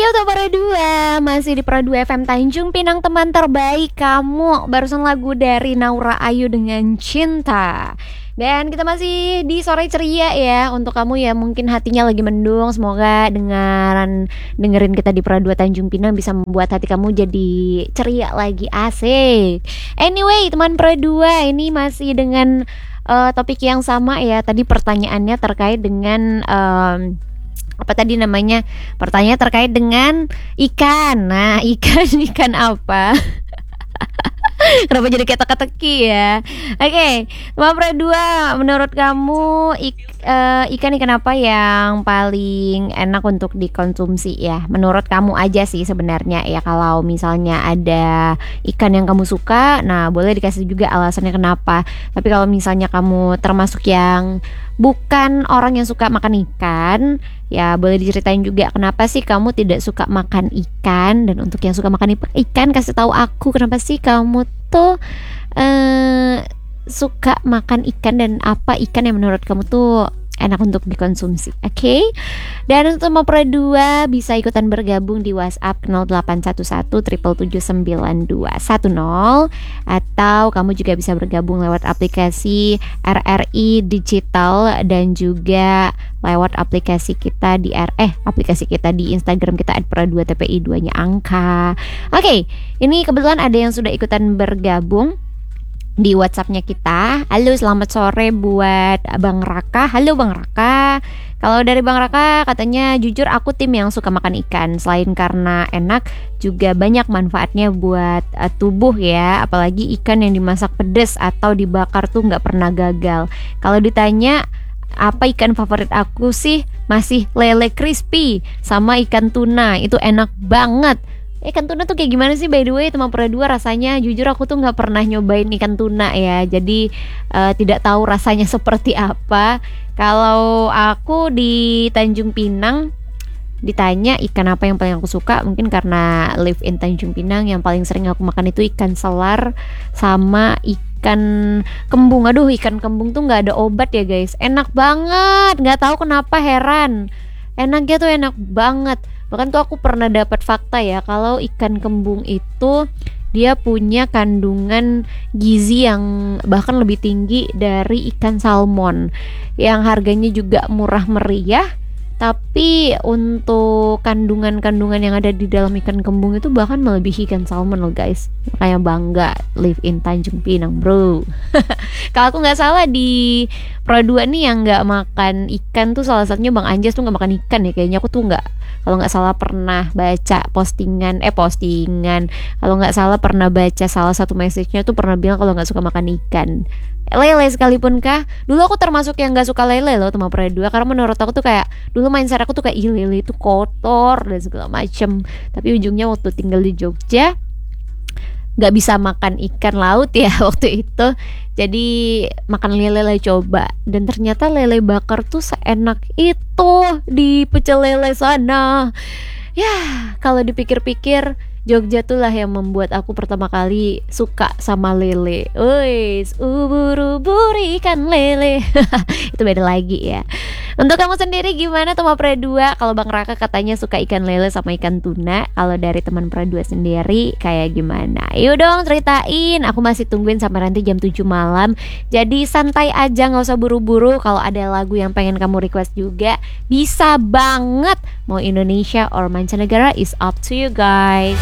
Toto Para 2 masih di Pro 2 FM Tanjung Pinang, teman terbaik kamu. Barusan lagu dari Naura Ayu dengan Cinta. Dan kita masih di sore ceria ya. Untuk kamu ya mungkin hatinya lagi mendung, semoga dengerin kita di Pro 2 Tanjung Pinang bisa membuat hati kamu jadi ceria lagi, asik. Anyway, teman Pro 2, ini masih dengan topik yang sama ya. Tadi pertanyaannya terkait dengan apa tadi namanya? Pertanyaan terkait dengan ikan. Nah, ikan apa? Kenapa jadi kayak teka-teki ya? Oke, Mapre 2, menurut kamu ikan apa yang paling enak untuk dikonsumsi ya? Menurut kamu aja sih sebenarnya ya. Kalau misalnya ada ikan yang kamu suka, nah boleh dikasih juga alasannya kenapa. Tapi kalau misalnya kamu termasuk yang bukan orang yang suka makan ikan, ya boleh diceritain juga kenapa sih kamu tidak suka makan ikan. Dan untuk yang suka makan ikan, kasih tahu aku kenapa sih kamu tuh suka makan ikan, dan apa ikan yang menurut kamu tuh enak untuk dikonsumsi. Oke? Dan untuk Mapre 2 bisa ikutan bergabung di WhatsApp 0811779210, atau kamu juga bisa bergabung lewat aplikasi RRI Digital dan juga lewat aplikasi kita di Instagram kita @pro2tpi 2-nya angka. Oke, ini kebetulan ada yang sudah ikutan bergabung di WhatsAppnya kita. Halo, selamat sore buat Bang Raka. Halo Bang Raka. Kalau dari Bang Raka katanya, jujur aku tim yang suka makan ikan. Selain karena enak, juga banyak manfaatnya buat tubuh ya. Apalagi ikan yang dimasak pedas atau dibakar tuh gak pernah gagal. Kalau ditanya apa ikan favorit aku sih, masih lele crispy sama ikan tuna. Itu enak banget. Ikan tuna tuh kayak gimana sih by the way, teman Pro 2? Rasanya jujur aku tuh gak pernah nyobain ikan tuna ya. Jadi tidak tahu rasanya seperti apa. Kalau aku di Tanjung Pinang ditanya ikan apa yang paling aku suka, mungkin karena live in Tanjung Pinang, yang paling sering aku makan itu ikan selar sama ikan kembung. Aduh, ikan kembung tuh gak ada obat ya guys. Enak banget, gak tahu kenapa, heran. Enaknya tuh enak banget. Bahkan tuh aku pernah dapat fakta ya, kalau ikan kembung itu dia punya kandungan gizi yang bahkan lebih tinggi dari ikan salmon, yang harganya juga murah meriah. Tapi untuk kandungan-kandungan yang ada di dalam ikan kembung itu bahkan melebihi ikan salmon loh guys. Makanya bangga live in Tanjung Pinang bro. Kalau aku gak salah di Pro 2 nih yang gak makan ikan tuh salah satunya Bang Anjas tuh gak makan ikan ya. Kayaknya aku tuh kalau gak salah pernah baca postingan. Kalau gak salah pernah baca salah satu message-nya tuh pernah bilang kalau gak suka makan ikan. Lele sekalipun kah? Dulu aku termasuk yang gak suka lele loh teman Pro 2, karena menurut aku tuh kayak, dulu mindset aku tuh kayak, ih lele itu kotor dan segala macem. Tapi ujungnya waktu tinggal di Jogja gak bisa makan ikan laut ya waktu itu. Jadi makan lele coba, dan ternyata lele bakar tuh seenak itu di pecel lele sana. Ya, kalau dipikir-pikir Jogja tuh lah yang membuat aku pertama kali suka sama lele. Wis, ubur-ubur ikan lele. Itu beda lagi ya. Untuk kamu sendiri gimana teman Pro 2? Kalau Bang Raka katanya suka ikan lele sama ikan tuna. Kalau dari teman Pro 2 sendiri kayak gimana? Yuk dong ceritain. Aku masih tungguin sampai nanti jam 7 malam. Jadi santai aja, gak usah buru-buru. Kalau ada lagu yang pengen kamu request juga bisa banget. Mau Indonesia or mancanegara is up to you guys.